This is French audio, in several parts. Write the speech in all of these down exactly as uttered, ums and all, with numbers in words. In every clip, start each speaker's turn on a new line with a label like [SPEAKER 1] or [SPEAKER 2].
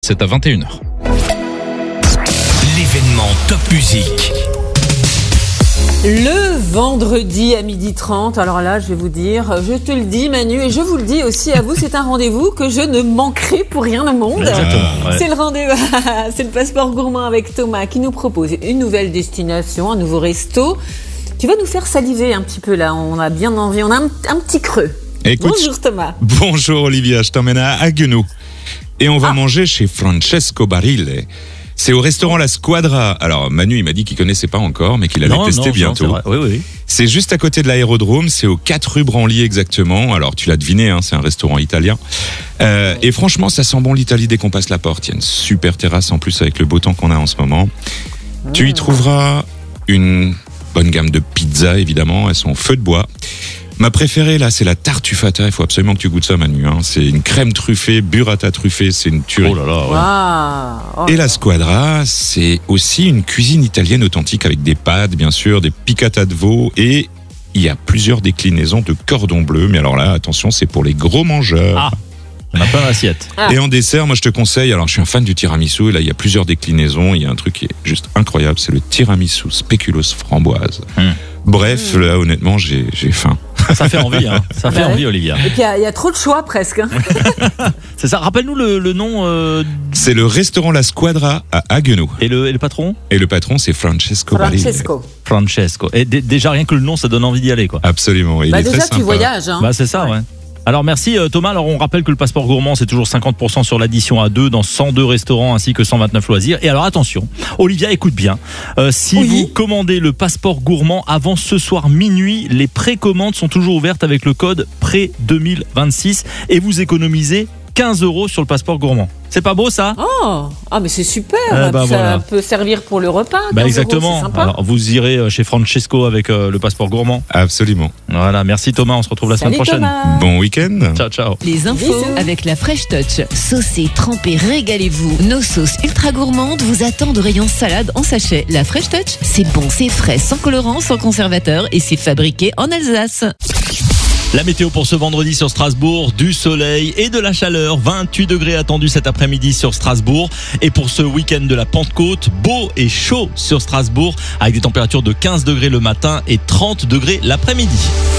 [SPEAKER 1] C'est à vingt et une heures.
[SPEAKER 2] L'événement Top Musique.
[SPEAKER 3] Le vendredi à midi trente, alors là je vais vous dire, je te le dis Manu et je vous le dis aussi à vous, c'est un rendez-vous que je ne manquerai pour rien au monde.
[SPEAKER 1] Exactement, ouais.
[SPEAKER 3] C'est le rendez-vous, c'est le passeport gourmand avec Thomas qui nous propose une nouvelle destination, un nouveau resto qui va nous faire saliver un petit peu là, on a bien envie, on a un, un petit creux.
[SPEAKER 4] Écoute,
[SPEAKER 3] Bonjour Thomas.
[SPEAKER 4] Bonjour Olivia, je t'emmène à Haguenau et on va
[SPEAKER 3] Ah.
[SPEAKER 4] manger chez Francesco Barile. C'est au restaurant La Squadra. Alors Manu il m'a dit qu'il connaissait pas encore mais qu'il allait
[SPEAKER 1] Non,
[SPEAKER 4] tester
[SPEAKER 1] non,
[SPEAKER 4] bientôt.
[SPEAKER 1] non, c'est vrai. Oui, oui.
[SPEAKER 4] C'est juste à côté de l'aérodrome, c'est aux quatre rue Branly exactement. Alors tu l'as deviné, hein, c'est un restaurant italien. Euh, et franchement ça sent bon l'Italie dès qu'on passe la porte. Il y a une super terrasse en plus avec le beau temps qu'on a en ce moment. Mmh. Tu y trouveras une bonne gamme de pizzas évidemment, elles sont au feu de bois. Ma préférée là, c'est la tartufata. Il faut absolument que tu goûtes ça, Manu. Hein. C'est une crème truffée, burrata truffée, c'est une tuerie.
[SPEAKER 1] Oh là là, ouais.
[SPEAKER 3] Wow. Oh
[SPEAKER 4] Et la Squadra, c'est aussi une cuisine italienne authentique avec des pâtes, bien sûr, des piccata de veau et il y a plusieurs déclinaisons de cordon bleu. Mais alors là, attention, c'est pour les gros mangeurs.
[SPEAKER 1] Ah, on a plein d'assiettes.
[SPEAKER 3] Ah.
[SPEAKER 4] Et en dessert, moi je te conseille, alors je suis un fan du tiramisu et là il y a plusieurs déclinaisons. Il y a un truc qui est juste incroyable, c'est le tiramisu spéculoos framboise.
[SPEAKER 1] Mmh.
[SPEAKER 4] Bref, là honnêtement, j'ai, j'ai faim.
[SPEAKER 1] Ça fait envie, hein. Ça fait
[SPEAKER 3] Bah
[SPEAKER 1] envie,
[SPEAKER 3] ouais.
[SPEAKER 1] Olivia.
[SPEAKER 3] Et puis il y, a- il y a trop de choix presque. Hein.
[SPEAKER 1] C'est ça. Rappelle-nous le, le nom euh,
[SPEAKER 4] C'est le restaurant La Squadra à Haguenau.
[SPEAKER 1] et le, et le patron
[SPEAKER 4] Et le patron, c'est Francesco Barile.
[SPEAKER 3] Francesco.
[SPEAKER 1] Francesco. Et d- déjà rien que le nom, ça donne envie d'y aller, quoi.
[SPEAKER 4] Absolument. Et il
[SPEAKER 3] Bah
[SPEAKER 4] est
[SPEAKER 3] déjà
[SPEAKER 4] très
[SPEAKER 3] tu
[SPEAKER 4] sympa.
[SPEAKER 3] voyages. Hein.
[SPEAKER 1] Bah c'est ça, ouais. Alors merci euh, Thomas. Alors on rappelle que le passeport gourmand c'est toujours cinquante pour cent sur l'addition à deux dans cent deux restaurants ainsi que cent vingt-neuf loisirs. Et alors attention, Olivia écoute bien. Euh, si
[SPEAKER 3] Oui.
[SPEAKER 1] vous commandez le passeport gourmand avant ce soir minuit, les précommandes sont toujours ouvertes avec le code pré deux mille vingt-six et vous économisez quinze euros sur le passeport gourmand. C'est pas beau ça?
[SPEAKER 3] Oh, ah mais c'est super.
[SPEAKER 1] Eh ben
[SPEAKER 3] ça
[SPEAKER 1] voilà.
[SPEAKER 3] peut servir pour le repas.
[SPEAKER 1] Bah
[SPEAKER 3] quinze euros,
[SPEAKER 1] exactement.
[SPEAKER 3] c'est sympa.
[SPEAKER 1] Alors vous irez euh, chez Francesco avec euh, le passeport gourmand.
[SPEAKER 4] Absolument.
[SPEAKER 1] Voilà, merci Thomas, on se retrouve la
[SPEAKER 3] Salut
[SPEAKER 1] semaine prochaine.
[SPEAKER 3] Thomas.
[SPEAKER 4] Bon week-end.
[SPEAKER 1] Ciao ciao.
[SPEAKER 5] Les infos
[SPEAKER 3] Bisous.
[SPEAKER 5] avec la Fresh Touch. Saucez, trempez, régalez-vous. Nos sauces ultra gourmandes vous attendent au rayon salade en sachet. La Fresh Touch, c'est bon, c'est frais, sans colorant, sans conservateur et c'est fabriqué en Alsace.
[SPEAKER 1] La météo pour ce vendredi sur Strasbourg, du soleil et de la chaleur, vingt-huit degrés attendus cet après-midi sur Strasbourg. Et pour ce week-end de la Pentecôte, beau et chaud sur Strasbourg avec des températures de quinze degrés le matin et trente degrés l'après-midi.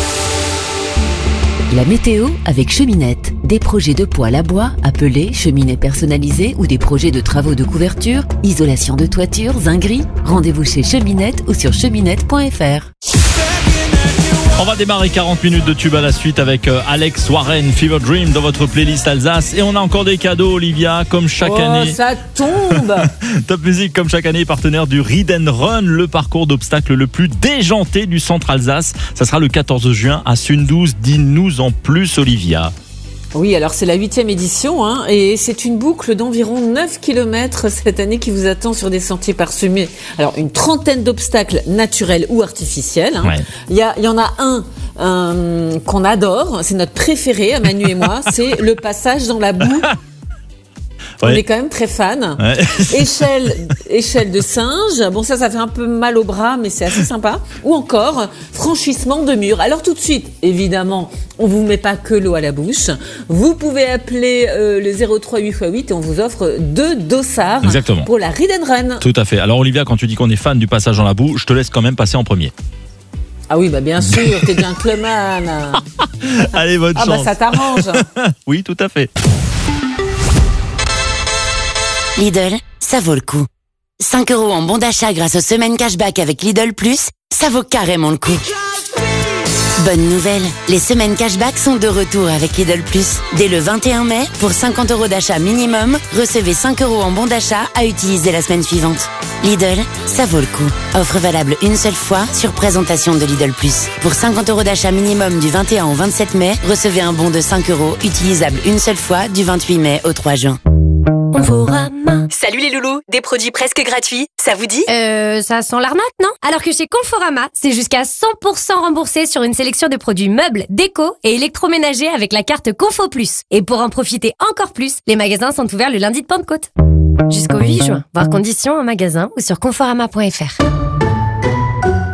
[SPEAKER 5] La météo avec Cheminette. Des projets de poêle à bois, appelés cheminées personnalisées ou des projets de travaux de couverture, isolation de toiture, zinguerie. Rendez-vous chez Cheminette ou sur cheminette point f r.
[SPEAKER 1] On va démarrer quarante minutes de tube à la suite avec euh, Alex Warren, Fever Dream dans votre playlist Alsace. Et on a encore des cadeaux, Olivia, comme chaque
[SPEAKER 3] Oh,
[SPEAKER 1] année.
[SPEAKER 3] ça tombe.
[SPEAKER 1] Top Music, comme chaque année, partenaire du Ride and Run, le parcours d'obstacles le plus déjanté du centre Alsace. Ça sera le quatorze juin à Sundouze. Dis-nous en plus, Olivia.
[SPEAKER 3] Oui, alors c'est la huitième édition hein, et c'est une boucle d'environ neuf kilomètres cette année qui vous attend sur des sentiers parsemés. Alors une trentaine d'obstacles naturels ou artificiels. Hein.
[SPEAKER 1] Ouais.
[SPEAKER 3] Il y, a, il y en a un euh, qu'on adore, c'est notre préféré, Manu et moi, c'est le passage dans la boue. On
[SPEAKER 1] Ouais.
[SPEAKER 3] est quand même très fan.
[SPEAKER 1] Ouais.
[SPEAKER 3] Échelle, échelle de singe. Bon, ça, ça fait un peu mal au bras, mais c'est assez sympa. Ou encore, franchissement de mur. Alors tout de suite, évidemment, on vous met pas que l'eau à la bouche. Vous pouvez appeler euh, le zéro trois huit fois huit et on vous offre deux dossards
[SPEAKER 1] Exactement.
[SPEAKER 3] pour la Ride and Run.
[SPEAKER 1] Tout à fait. Alors Olivia, quand tu dis qu'on est fan du passage dans la boue, je te laisse quand même passer en premier.
[SPEAKER 3] Ah oui, bah bien sûr, t'es gentleman.
[SPEAKER 1] Allez, bonne
[SPEAKER 3] Ah
[SPEAKER 1] chance.
[SPEAKER 3] bah ça t'arrange.
[SPEAKER 1] Oui, tout à fait.
[SPEAKER 6] Lidl, ça vaut le coup. cinq euros en bon d'achat grâce aux semaines cashback avec Lidl Plus, ça vaut carrément le coup. Bonne nouvelle, les semaines cashback sont de retour avec Lidl Plus. Dès le vingt et un mai, pour cinquante euros d'achat minimum, recevez cinq euros en bon d'achat à utiliser la semaine suivante. Lidl, ça vaut le coup. Offre valable une seule fois sur présentation de Lidl Plus. Pour cinquante euros d'achat minimum du vingt et un au vingt-sept mai, recevez un bon de cinq euros utilisable une seule fois du vingt-huit mai au trois juin.
[SPEAKER 7] Conforama. Salut les loulous, des produits presque gratuits, ça vous dit?
[SPEAKER 8] Euh, ça sent l'arnaque, non? Alors que chez Conforama, c'est jusqu'à cent pour cent remboursé sur une sélection de produits meubles, déco et électroménagers avec la carte Confo Plus. Et pour en profiter encore plus, les magasins sont ouverts le lundi de Pentecôte. Jusqu'au huit juin. Voir conditions en magasin ou sur conforama point f r.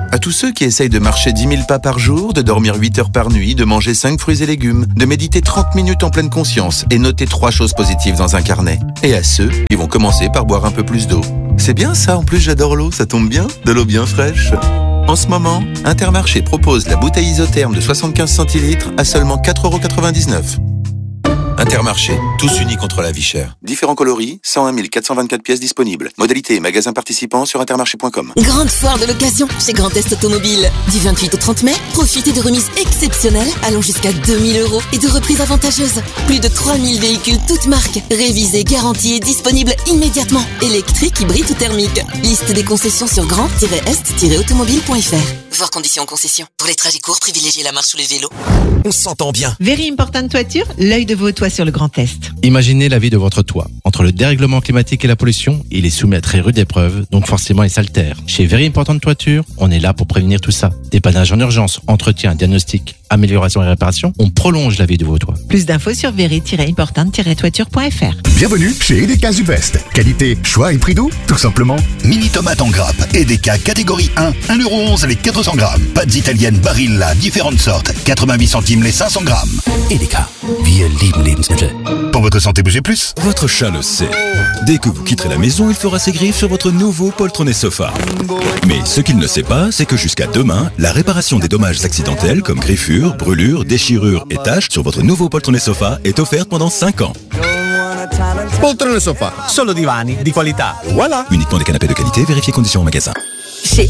[SPEAKER 9] À tous ceux qui essayent de marcher dix mille pas par jour, de dormir huit heures par nuit, de manger cinq fruits et légumes, de méditer trente minutes en pleine conscience et noter trois choses positives dans un carnet. Et à ceux qui vont commencer par boire un peu plus d'eau. C'est bien ça, en plus j'adore l'eau, ça tombe bien, de l'eau bien fraîche. En ce moment, Intermarché propose la bouteille isotherme de soixante-quinze centilitres à seulement quatre euros quatre-vingt-dix-neuf. Intermarché, tous unis contre la vie chère. Différents coloris, cent un mille quatre cent vingt-quatre pièces disponibles. Modalité et magasins participants sur intermarché point com.
[SPEAKER 10] Grande foire de l'occasion chez Grand Est Automobile. Du vingt-huit au trente mai, profitez de remises exceptionnelles allant jusqu'à deux mille euros et de reprises avantageuses. Plus de trois mille véhicules toutes marques, révisés, garantis et disponibles immédiatement. Électriques, hybrides ou thermiques. Liste des concessions sur grand est automobile point f r. Voir conditions en concession. Pour les trajets courts, privilégiez la marche ou les vélos.
[SPEAKER 2] On s'entend bien.
[SPEAKER 11] Very Important Toiture, l'œil de vos toits sur le Grand Est.
[SPEAKER 12] Imaginez la vie de votre toit. Entre le dérèglement climatique et la pollution, il est soumis à très rude épreuve, donc forcément il s'altère. Chez Very Important Toiture, on est là pour prévenir tout ça. Dépannage en urgence, entretien, diagnostic, amélioration et réparation, on prolonge la vie de vos toits.
[SPEAKER 11] Plus d'infos sur very important toiture point f r.
[SPEAKER 13] Bienvenue chez Edeka Sud-Ouest. Qualité, choix et prix doux, tout simplement.
[SPEAKER 2] Mini tomate en grappe. Edeka catégorie un. un euro onze les quatre cents grammes. Pâtes italiennes Barilla, différentes sortes. quatre-vingt-huit centimes les cinq cents grammes. Edeka. Wir lieben Lebensmittel.
[SPEAKER 13] Pour votre santé, bougez plus.
[SPEAKER 14] Votre chat le sait. Dès que vous quitterez la maison, il fera ses griffes sur votre nouveau poltronné sofa. Mais ce qu'il ne sait pas, c'est que jusqu'à demain, la réparation des dommages accidentels comme griffures, brûlures, déchirures et taches sur votre nouveau poltronné sofa est offerte pendant cinq ans.
[SPEAKER 15] Poltrone sofa, solo divani di qualità. Voilà.
[SPEAKER 14] Uniquement des canapés de qualité, vérifiez conditions en magasin.
[SPEAKER 10] Chez